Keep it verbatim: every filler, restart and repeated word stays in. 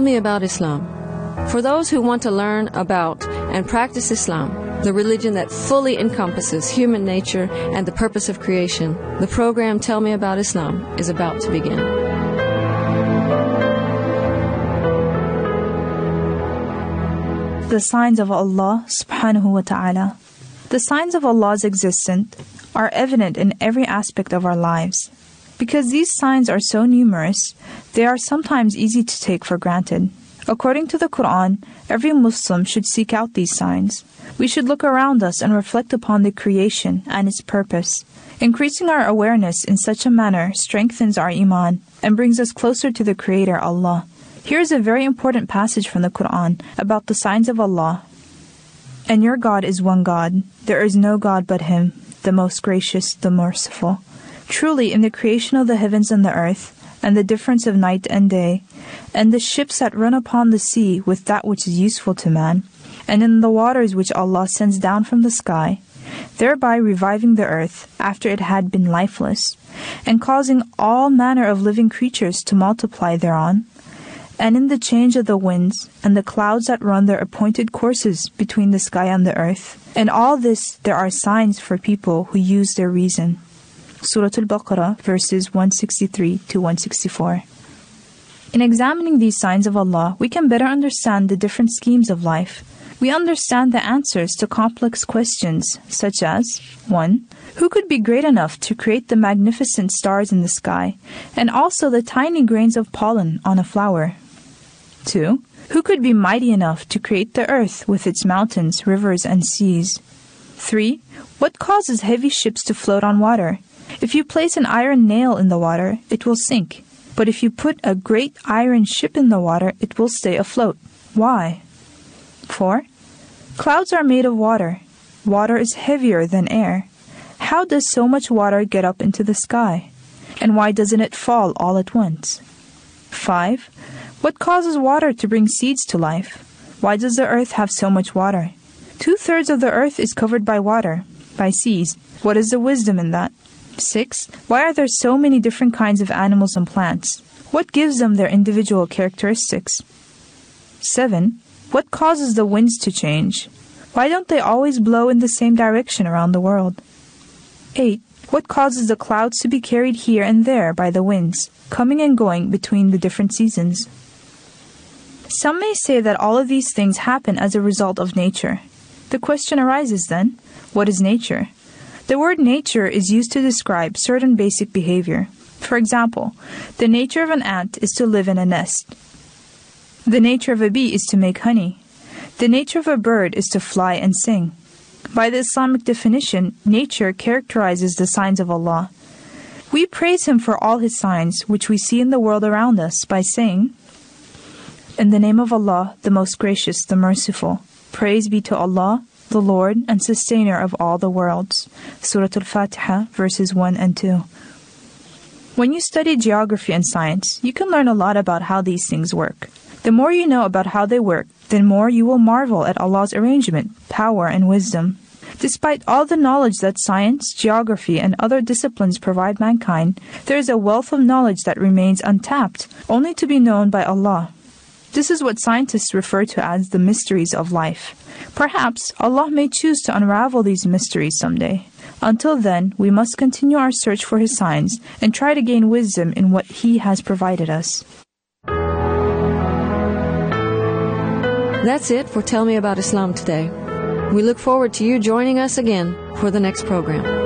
Me About Islam. For those who want to learn about and practice Islam, the religion that fully encompasses human nature and the purpose of creation, the program Tell Me About Islam is about to begin. The signs of Allah subhanahu wa ta'ala. The signs of Allah's existence are evident in every aspect of our lives. Because these signs are so numerous, they are sometimes easy to take for granted. According to the Quran, every Muslim should seek out these signs. We should look around us and reflect upon the creation and its purpose. Increasing our awareness in such a manner strengthens our iman and brings us closer to the Creator, Allah. Here is a very important passage from the Quran about the signs of Allah. And your God is one God. There is no God but Him, the most gracious, the merciful. Truly, in the creation of the heavens and the earth, and the difference of night and day, and the ships that run upon the sea with that which is useful to man, and in the waters which Allah sends down from the sky, thereby reviving the earth after it had been lifeless, and causing all manner of living creatures to multiply thereon, and in the change of the winds, and the clouds that run their appointed courses between the sky and the earth. In all this there are signs for people who use their reason. Surah Al-Baqarah, verses one sixty-three to one sixty-four. In examining these signs of Allah, we can better understand the different schemes of life. We understand the answers to complex questions, such as one. Who could be great enough to create the magnificent stars in the sky, and also the tiny grains of pollen on a flower? two. Who could be mighty enough to create the earth with its mountains, rivers, and seas? three. What causes heavy ships to float on water? If you place an iron nail in the water, it will sink. But if you put a great iron ship in the water, it will stay afloat. Why? four. Clouds are made of water. Water is heavier than air. How does so much water get up into the sky? And why doesn't it fall all at once? five. What causes water to bring seeds to life? Why does the earth have so much water? Two-thirds of the earth is covered by water, by seas. What is the wisdom in that? six. Why are there so many different kinds of animals and plants? What gives them their individual characteristics? seven. What causes the winds to change? Why don't they always blow in the same direction around the world? eight. What causes the clouds to be carried here and there by the winds, coming and going between the different seasons? Some may say that all of these things happen as a result of nature. The question arises then, what is nature? The word nature is used to describe certain basic behavior. For example, the nature of an ant is to live in a nest. The nature of a bee is to make honey. The nature of a bird is to fly and sing. By the Islamic definition, nature characterizes the signs of Allah. We praise Him for all His signs, which we see in the world around us, by saying, In the name of Allah, the most gracious, the merciful. Praise be to Allah, the Lord and Sustainer of all the worlds. Surah Al-Fatiha, verses one and two. When you study geography and science, you can learn a lot about how these things work. The more you know about how they work, the more you will marvel at Allah's arrangement, power, and wisdom. Despite all the knowledge that science, geography, and other disciplines provide mankind, there is a wealth of knowledge that remains untapped, only to be known by Allah. This is what scientists refer to as the mysteries of life. Perhaps Allah may choose to unravel these mysteries someday. Until then, we must continue our search for His signs and try to gain wisdom in what He has provided us. That's it for Tell Me About Islam today. We look forward to you joining us again for the next program.